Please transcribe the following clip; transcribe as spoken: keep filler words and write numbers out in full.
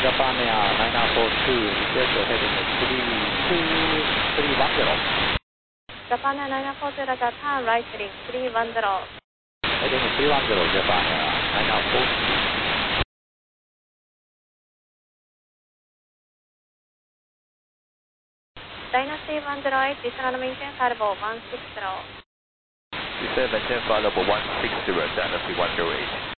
Japan Air nine nine four two, clear to heading three two three one zero. Japan Air nine nine four two, Roger, turn right heading three one zero. Heading three one zero, Japan Air nine nine four two. Dynasty one zero eight, descend maintain variable one six zero. Descend maintain variable one six zero, Dynasty one zero eight.